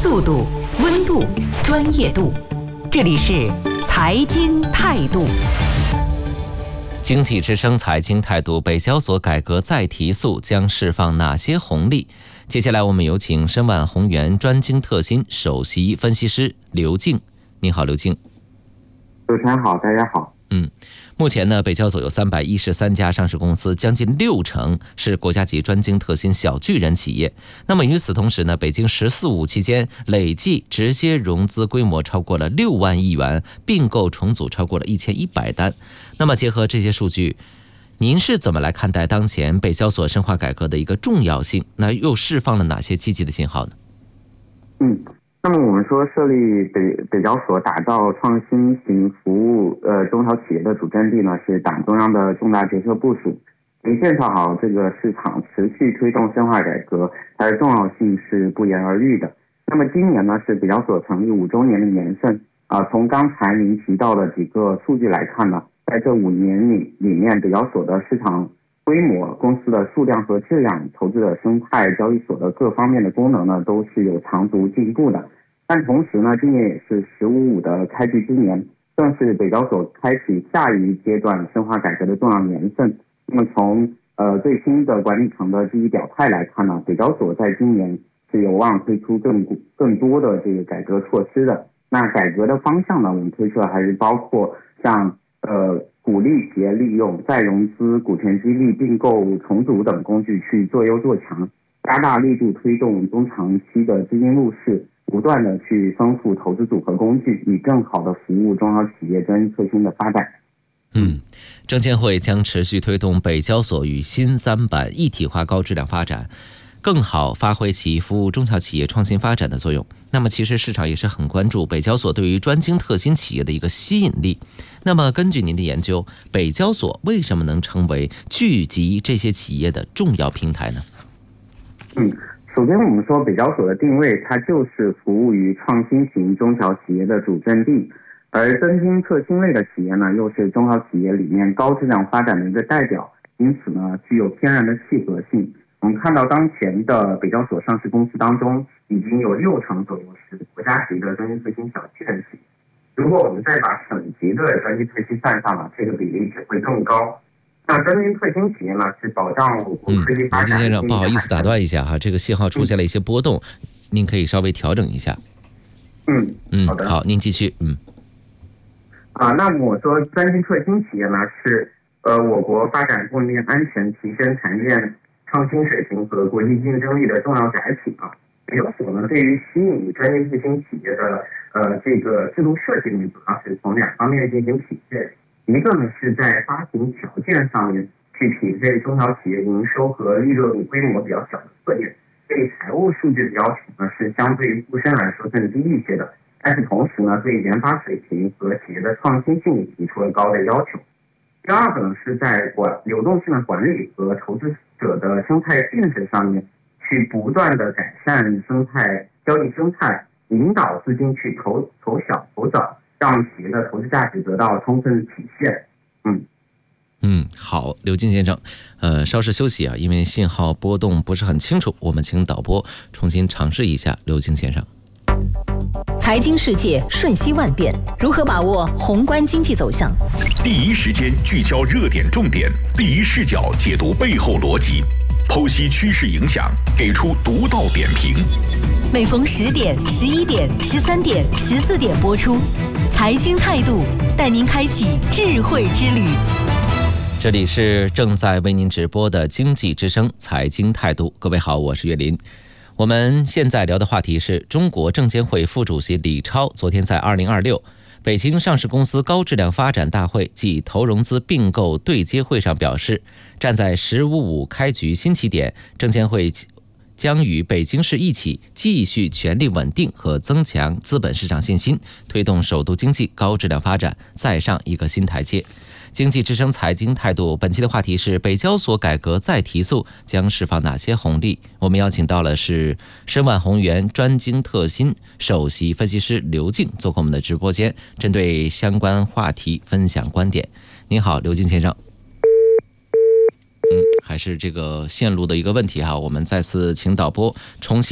速度、温度、专业度。这里是财经态度。 经济之声财经态度，北交所改革再提速，将释放哪些红利？接下来我们有请申万宏源专精特新首席分析师刘静。你好，刘静。 主持人好，大家好。 目前呢，北交所有313家上市公司，将近60%是国家级专精特新小巨人企业。那么与此同时呢，北京“14+5”期间累计直接融资规模超过了6万亿元，并购重组超过了1100单。那么结合这些数据，您是怎么来看待当前北交所深化改革的一个重要性？那又释放了哪些积极的信号呢？ 那么我们说设立北交所，打造创新型服务中小企业的主阵地呢，是党中央的重大决策部署。建设好这个市场，持续推动深化改革，它的重要性是不言而喻的。那么今年呢，是北交所成立5周年的年份从刚才您提到的几个数据来看呢，在这5年里面，北交所的市场规模、公司的数量和质量、投资者生态、交易所的各方面的功能呢，都是有长足进步的。但同时呢，今年也是“15+5”的开局之年，正是北交所开启下一阶段深化改革的重要年份。那么从最新的管理层的积极表态来看呢，北交所在今年是有望推出更多的这个改革措施的。那改革的方向呢，我们推测还是包括像鼓励企业利用再融资、股权激励、并购、重组等工具去做优做强，加大力度推动中长期的资金入市，不断的去丰富投资组合工具，以更好的服务中小企业专精特新的发展。 证监会将持续推动北交所与新3板一体化高质量发展，更好发挥其服务中小企业创新发展的作用。那么其实市场也是很关注北交所对于专精特新企业的一个吸引力。那么根据您的研究，北交所为什么能成为聚集这些企业的重要平台呢？ 首先我们说北交所的定位，它就是服务于创新型中小企业的主阵地，而专精特新类的企业呢，又是中小企业里面高质量发展的一个代表，因此呢，具有天然的契合性。我们看到当前的北交所上市公司当中，已经有60%左右是国家级的专精特新小巨人企业。如果我们再把省级的专精特新算上了，这个比例只会更高。那专精特新企业呢，是保障我国科技发展。 金先生，不好意思打断一下哈，这个信号出现了一些波动，您可以稍微调整一下。 好的。 好，您继续。 那么我说专精特新企业呢，是我国发展供应链安全、提升产业链创新水平和国际竞争力的重要载体北交所呢，对于吸引专精特新企业的这个制度设计呢，主要是从2方面进行体现。一个呢，是在发行条件上面去匹配中小企业营收和利润规模比较小的特点，对财务数据的要求呢，是相对于沪深来说更低一些的。但是同时呢，对研发水平和企业的创新性提出了高的要求。第二个呢，是在流动性的管理和投资者的生态建设上面，去不断的改善交易生态，引导资金去投小投早，让企业的投资价值得到充分体现。 好，刘金先生，稍事休息因为信号波动不是很清楚，我们请导播重新尝试一下。刘金先生， 财经世界瞬息万变，如何把握宏观经济走向？ 第一时间聚焦热点重点，第一视角解读背后逻辑，剖析趋势影响，给出独到点评。 每逢10点、11点、13点、14点播出，财经态度带您开启智慧之旅。 这里是正在为您直播的经济之声财经态度。各位好，我是岳林。我们现在聊的话题是中国证监会副主席李超昨天在2026北京上市公司高质量发展大会暨投融资并购对接会上表示，站在“15+5”开局新起点，证监会将与北京市一起继续全力稳定和增强资本市场信心，推动首都经济高质量发展再上一个新台阶。经济之声财经态度，本期的话题是北交所改革再提速，将释放哪些红利？我们邀请到了是申万宏源专精特新首席分析师刘静做客我们的直播间，针对相关话题分享观点。您好，刘静先生。还是这个线路的一个问题哈，我们再次请导播重新